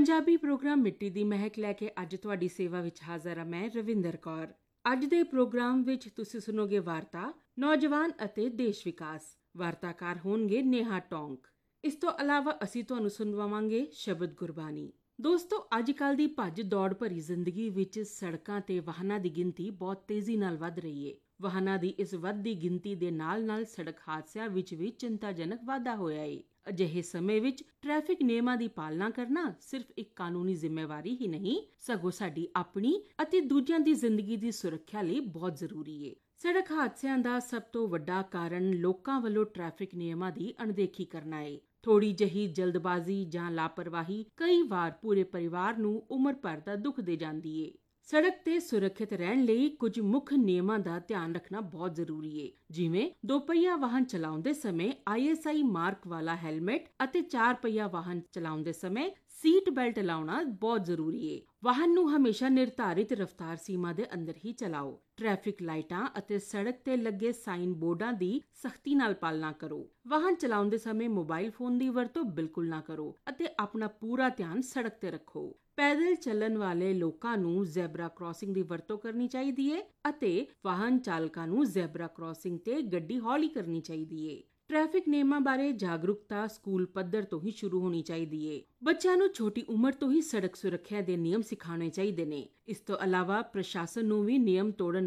Punjabi programme ਮਿੱਟੀ ਦੀ ਮਹਿਕ ਲੈ ਕੇ ਅੱਜ ਤੁਹਾਡੀ ਸੇਵਾ ਵਿੱਚ ਹਾਜ਼ਰ ਹਾਂ ਮੈਂ ਰਵਿੰਦਰ ਕੌਰ। ਅੱਜ ਦੇ ਪ੍ਰੋਗਰਾਮ ਵਿੱਚ ਤੁਸੀਂ ਸੁਣੋਗੇ ਵਾਰਤਾ ਨੌਜਵਾਨ ਅਤੇ ਦੇਸ਼ ਵਿਕਾਸ। ਵਾਰਤਾਕਾਰ ਹੋਣਗੇ ਨੇਹਾ ਟੋਂਕ। ਇਸ ਤੋਂ ਇਲਾਵਾ ਅਸੀਂ ਤੁਹਾਨੂੰ ਸੁਣਵਾਵਾਂਗੇ ਸ਼ਬਦ ਗੁਰਬਾਣੀ। ਦੋਸਤੋ, ਅੱਜ ਕੱਲ੍ਹ ਦੀ ਭੱਜ ਦੌੜ ਭਰੀ ਜ਼ਿੰਦਗੀ ਵਿੱਚ ਸੜਕਾਂ ਤੇ ਵਾਹਨਾਂ ਦੀ ਗਿਣਤੀ ਬਹੁਤ ਤੇਜ਼ੀ ਨਾਲ ਵੱਧ ਰਹੀ ਹੈ। ਵਾਹਨਾਂ ਦੀ ਇਸ ਵੱਧਦੀ ਗਿਣਤੀ ਦੇ ਨਾਲ-ਨਾਲ ਸੜਕ ਹਾਦਸਿਆਂ ਵਿੱਚ ਵੀ ਚਿੰਤਾਜਨਕ ਵਾਧਾ ਹੋਇਆ ਹੈ। ਅਜਿਹੇ ਸਮੇਂ ਵਿੱਚ ਟ੍ਰੈਫਿਕ ਨਿਯਮਾਂ ਦੀ ਪਾਲਣਾ ਕਰਨਾ ਸਿਰਫ ਇੱਕ ਕਾਨੂੰਨੀ ਜ਼ਿੰਮੇਵਾਰੀ ਹੀ ਨਹੀਂ, ਸਗੋਂ ਸਾਡੀ ਆਪਣੀ ਅਤੇ ਦੂਜਿਆਂ ਦੀ ਜ਼ਿੰਦਗੀ ਦੀ ਸੁਰੱਖਿਆ ਲਈ ਬਹੁਤ ਜ਼ਰੂਰੀ ਹੈ। ਸੜਕ ਹਾਦਸਿਆਂ ਦਾ ਸਭ ਤੋਂ ਵੱਡਾ ਕਾਰਨ ਲੋਕਾਂ ਵੱਲੋਂ ਟ੍ਰੈਫਿਕ ਨਿਯਮਾਂ ਦੀ ਅਣਦੇਖੀ ਕਰਨਾ ਹੈ। ਥੋੜੀ ਜਿਹੀ ਜਲਦਬਾਜ਼ੀ ਜਾਂ ਲਾਪਰਵਾਹੀ ਕਈ ਵਾਰ ਪੂਰੇ ਪਰਿਵਾਰ ਨੂੰ ਉਮਰ ਭਰ ਦਾ ਦੁੱਖ ਦੇ ਜਾਂਦੀ ਏ। ਸੜਕ ਤੇ ਸੁਰੱਖਿਅਤ ਰਹਿਣ ਲਈ ਕੁਝ ਮੁੱਖ ਨਿਯਮਾਂ ਦਾ ਧਿਆਨ ਰੱਖਣਾ ਬਹੁਤ ਜ਼ਰੂਰੀ ਏ, ਜਿਵੇਂ 2 ਪਹੀਆ ਵਾਹਨ ਚਲਾਉਂਦੇ ਸਮੇਂ ISI ਮਾਰਕ ਵਾਲਾ ਹੈਲਮਟ ਅਤੇ 4 ਪਹੀਆ ਵਾਹਨ ਚਲਾਉਂਦੇ ਸਮੇਂ ਸੀਟ ਬੈਲਟ ਲਾਉਣਾ ਬਹੁਤ ਜ਼ਰੂਰੀ ਏ। ਵਾਹਨ ਨੂੰ ਹਮੇਸ਼ਾ ਨਿਰਧਾਰਿਤ ਰਫ਼ਤਾਰ ਸੀਮਾ ਦੇ ਅੰਦਰ ਹੀ ਚਲਾਓ। ਟ੍ਰੈਫਿਕ ਲਾਈਟਾਂ ਅਤੇ ਸੜਕ ਤੇ ਲੱਗੇ ਸਾਈਨ ਬੋਰਡਾਂ ਦੀ ਸਖਤੀ ਨਾਲ ਪਾਲਣਾ ਕਰੋ। ਵਾਹਨ ਚਲਾਉਂਦੇ ਸਮੇਂ ਮੋਬਾਈਲ ਫੋਨ ਦੀ ਵਰਤੋਂ ਬਿਲਕੁਲ ਨਾ ਕਰੋ ਅਤੇ ਆਪਣਾ ਪੂਰਾ ਧਿਆਨ ਸੜਕ ਤੇ ਰੱਖੋ। ਪੈਦਲ ਚੱਲਣ ਵਾਲੇ ਲੋਕਾਂ ਨੂੰ ਜ਼ੈਬਰਾ ਕ੍ਰਾਸਿੰਗ ਦੀ ਵਰਤੋਂ ਕਰਨੀ ਚਾਹੀਦੀ ਹੈ ਅਤੇ ਵਾਹਨ ਚਾਲਕਾਂ ਨੂੰ ਜ਼ੈਬਰਾ ਕ੍ਰਾਸਿੰਗ ਤੇ ਗੱਡੀ ਹੌਲੀ ਕਰਨੀ ਚਾਹੀਦੀ ਹੈ। ਟ੍ਰੈਫਿਕ ਨਿਯਮਾਂ ਬਾਰੇ ਜਾਗਰੂਕਤਾ ਸਕੂਲ ਪੱਧਰ ਤੋਂ ਹੀ ਸ਼ੁਰੂ ਹੋਣੀ ਚਾਹੀਦੀ ਹੈ। ਬੱਚਿਆਂ ਨੂੰ ਛੋਟੀ ਉਮਰ ਤੋਂ ਹੀ ਸੜਕ ਸੁਰੱਖਿਆ ਦੇ ਨਿਯਮ ਸਿਖਾਉਣੇ ਚਾਹੀਦੇ ਨੇ। ਇਸ ਤੋਂ ਇਲਾਵਾ ਪ੍ਰਸ਼ਾਸਨ ਨੂੰ ਵੀ ਨਿਯਮ ਤੋੜਨ